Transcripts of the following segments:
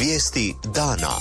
Vijesti dana.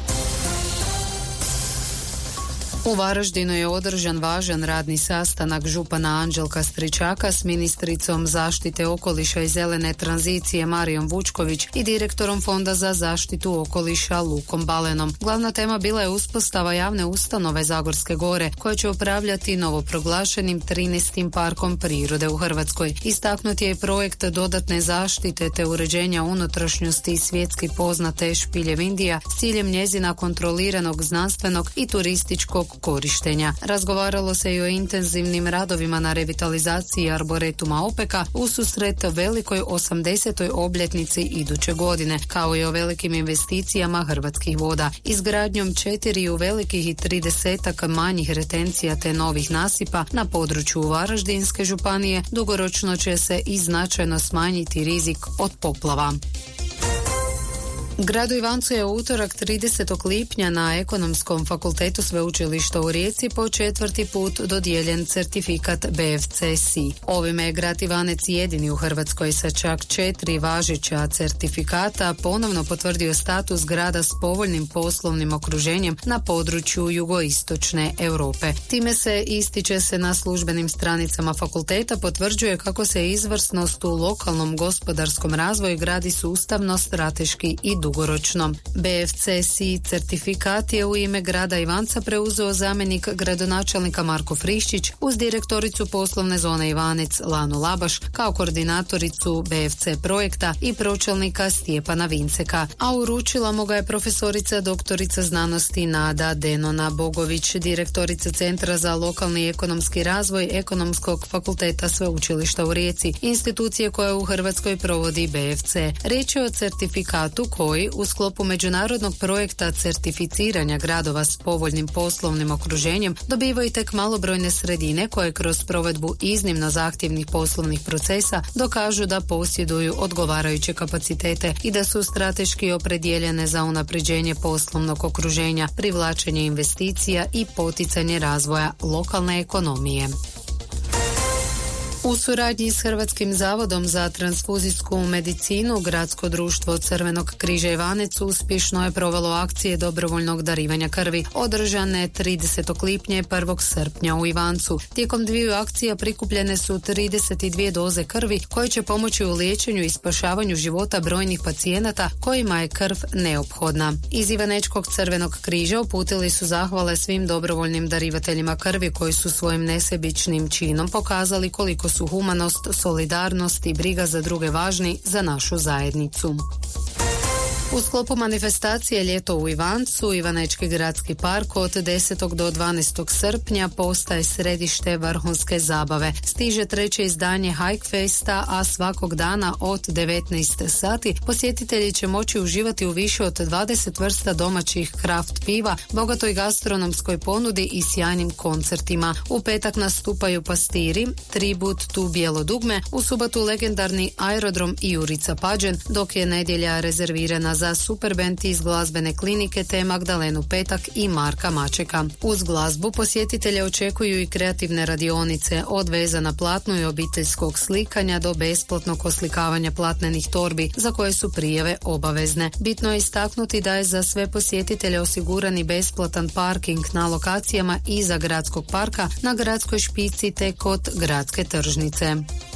U Varaždinu je održan važan radni sastanak župana Anđelka Stričaka s ministricom zaštite okoliša i zelene tranzicije Marijom Vučković i direktorom Fonda za zaštitu okoliša Lukom Balenom. Glavna tema bila je uspostava javne ustanove Zagorske gore koja će upravljati novoproglašenim 13. parkom prirode u Hrvatskoj. Istaknut je projekt dodatne zaštite te uređenja unutrašnjosti svjetski poznate špilje Vindija s ciljem njezina kontroliranog znanstvenog i turističkog korištenja. Razgovaralo se i o intenzivnim radovima na revitalizaciji arboretuma Opeka ususret velikoj 80. obljetnici iduće godine, kao i o velikim investicijama Hrvatskih voda. Izgradnjom 4 velikih i 30 manjih retencija te novih nasipa na području Varaždinske županije dugoročno će se i značajno smanjiti rizik od poplava. Gradu Ivancu je u utorak 30. lipnja na Ekonomskom fakultetu Sveučilišta u Rijeci po 4. put dodijeljen certifikat BFC-C. Ovime je grad Ivanec jedini u Hrvatskoj sa čak 4 važeća certifikata ponovno potvrdio status grada s povoljnim poslovnim okruženjem na području jugoistočne Europe. Time se, ističe se na službenim stranicama fakulteta, potvrđuje kako se izvrsnost u lokalnom gospodarskom razvoju gradi sustavno, strateški i dugoročno. BFC-C certifikat je u ime grada Ivanca preuzeo zamjenik gradonačelnika Marko Friščić uz direktoricu poslovne zone Ivanec Lanu Labaš kao koordinatoricu BFC projekta i pročelnika Stjepana Vinceka, a uručila mu ga je profesorica doktorica znanosti Nada Denona Bogović, direktorica Centra za lokalni i ekonomski razvoj Ekonomskog fakulteta Sveučilišta u Rijeci, institucije koja u Hrvatskoj provodi BFC. Riječ je o certifikatu koji u sklopu međunarodnog projekta certificiranja gradova s povoljnim poslovnim okruženjem dobivaju tek malobrojne sredine koje kroz provedbu iznimno zahtjevnih poslovnih procesa dokažu da posjeduju odgovarajuće kapacitete i da su strateški opredijeljene za unapređenje poslovnog okruženja, privlačenje investicija i poticanje razvoja lokalne ekonomije. U suradnji s Hrvatskim zavodom za transfuzijsku medicinu, Gradsko društvo Crvenog križa Ivanec uspješno je provelo akcije dobrovoljnog darivanja krvi, održane 30. lipnja i 1. srpnja u Ivancu. Tijekom 2 akcija prikupljene su 32 doze krvi koje će pomoći u liječenju i spašavanju života brojnih pacijenata kojima je krv neophodna. Iz Ivanečkog Crvenog križa uputili su zahvale svim dobrovoljnim darivateljima krvi koji su svojim nesebičnim činom pokazali koliko su humanost, solidarnost i briga za druge važni za našu zajednicu. U sklopu manifestacije Ljeto u Ivancu, Ivanečki gradski park od 10. do 12. srpnja postaje središte vrhunske zabave. Stiže 3. izdanje Hike Festa, a svakog dana od 19 sati posjetitelji će moći uživati u više od 20 vrsta domaćih kraft piva, bogatoj gastronomskoj ponudi i sjajnim koncertima. U petak nastupaju Pastiri, Tribut tu Bijelo dugme, u subotu legendarni Aerodrom i Jurica Pađen, dok je nedjelja rezervirana za superband iz glazbene klinike te Magdalenu Petak i Marka Mačeka. Uz glazbu posjetitelje očekuju i kreativne radionice od veza na platnu i obiteljskog slikanja do besplatnog oslikavanja platnenih torbi za koje su prijave obavezne. Bitno je istaknuti da je za sve posjetitelje osigurani besplatan parking na lokacijama iza gradskog parka, na gradskoj špici te kod gradske tržnice.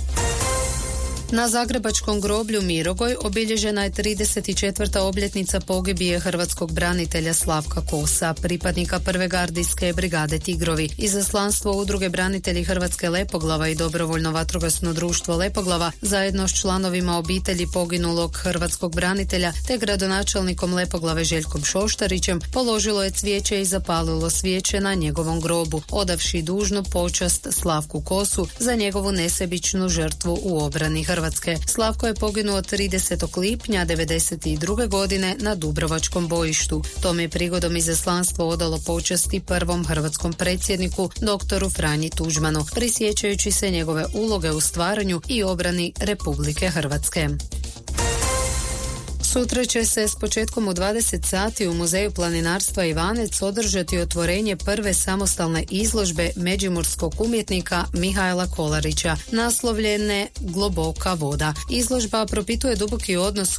Na zagrebačkom groblju Mirogoj obilježena je 34. obljetnica pogibije hrvatskog branitelja Slavka Kosa, pripadnika 1. gardijske brigade Tigrovi. Izaslanstvo Udruge branitelji Hrvatske Lepoglava i Dobrovoljno vatrogasno društvo Lepoglava zajedno s članovima obitelji poginulog hrvatskog branitelja te gradonačelnikom Lepoglave Željkom Šoštarićem položilo je cvijeće i zapalilo svijeće na njegovom grobu, odavši dužnu počast Slavku Kosu za njegovu nesebičnu žrtvu u obrani Hrvatske. Slavko je poginuo 30. lipnja 1992. godine na Dubrovačkom bojištu. Tom je prigodom izaslanstvo odalo počasti prvom hrvatskom predsjedniku, doktoru Franji Tuđmanu, prisjećajući se njegove uloge u stvaranju i obrani Republike Hrvatske. Sutra će se s početkom u 20 sati u Muzeju planinarstva Ivanec održati otvorenje prve samostalne izložbe međimurskog umjetnika Mihajla Kolarića, naslovljene Globoka voda. Izložba propituje duboki odnos